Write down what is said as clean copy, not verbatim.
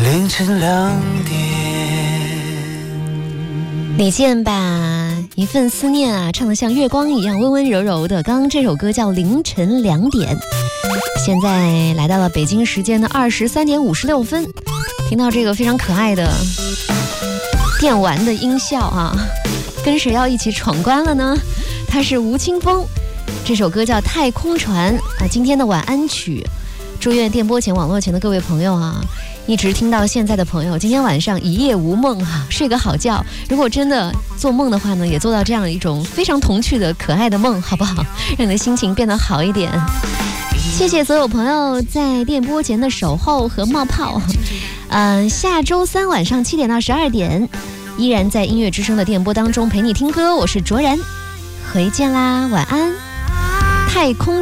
凌晨2点。 李健把一份思念啊唱得像月光一样温温柔柔的。刚刚这首歌叫凌晨2点，现在来到了北京时间的23点56分。听到这个非常可爱的电玩的音效啊，跟谁要一起闯关了呢？他是吴青峰，这首歌叫《太空船》啊。今天的晚安曲，祝愿电波前、网络前的各位朋友啊，一直听到现在的朋友，今天晚上一夜无梦啊，睡个好觉。如果真的做梦的话呢，也做到这样一种非常童趣的可爱的梦，好不好？让你的心情变得好一点。谢谢所有朋友在电波前的守候和冒泡。下周3晚上7点到12点，依然在音乐之声的电波当中陪你听歌。我是卓然，回见啦，晚安。太空